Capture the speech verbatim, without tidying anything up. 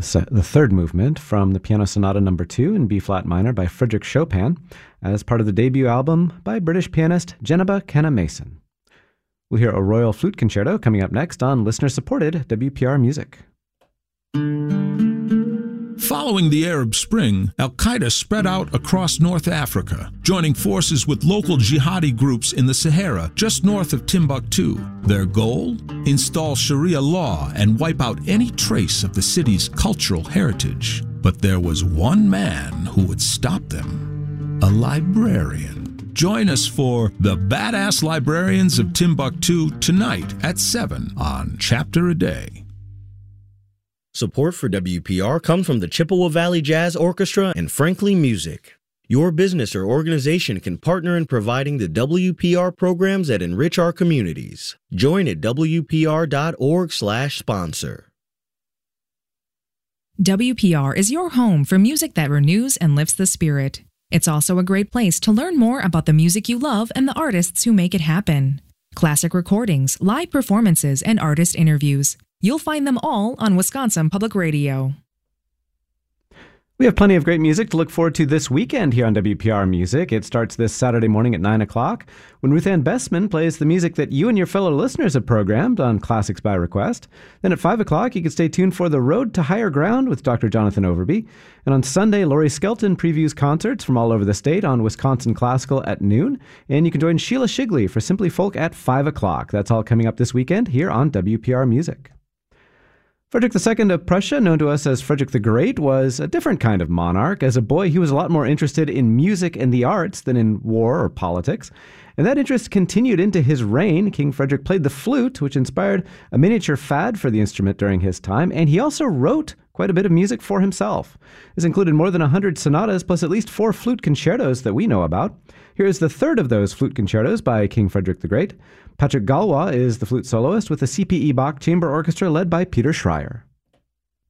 the, se- the third movement from the Piano Sonata Number Two in B-flat minor by Frédéric Chopin, as part of the debut album by British pianist Geneba Kenna-Mason. We'll hear a Royal Flute Concerto coming up next on listener-supported W P R Music. Following the Arab Spring, Al-Qaeda spread out across North Africa, joining forces with local jihadi groups in the Sahara just north of Timbuktu. Their goal? Install Sharia law and wipe out any trace of the city's cultural heritage. But there was one man who would stop them: a librarian. Join us for The Badass Librarians of Timbuktu tonight at seven on Chapter a Day. Support for W P R comes from the Chippewa Valley Jazz Orchestra and Franklin Music. Your business or organization can partner in providing the W P R programs that enrich our communities. Join at W P R dot org slash sponsor. W P R is your home for music that renews and lifts the spirit. It's also a great place to learn more about the music you love and the artists who make it happen. Classic recordings, live performances, and artist interviews. You'll find them all on Wisconsin Public Radio. We have plenty of great music to look forward to this weekend here on W P R Music. It starts this Saturday morning at nine o'clock when Ruth Ann Bessman plays the music that you and your fellow listeners have programmed on Classics by Request. Then at five o'clock, you can stay tuned for The Road to Higher Ground with Doctor Jonathan Overby. And on Sunday, Laurie Skelton previews concerts from all over the state on Wisconsin Classical at noon. And you can join Sheila Shigley for Simply Folk at five o'clock. That's all coming up this weekend here on W P R Music. Frederick the Second of Prussia, known to us as Frederick the Great, was a different kind of monarch. As a boy, he was a lot more interested in music and the arts than in war or politics. And that interest continued into his reign. King Frederick played the flute, which inspired a miniature fad for the instrument during his time, and he also wrote quite a bit of music for himself. This included more than one hundred sonatas, plus at least four flute concertos that we know about. Here is the third of those flute concertos by King Frederick the Great. Patrick Galois is the flute soloist with the C P E Bach Chamber Orchestra led by Peter Schreier.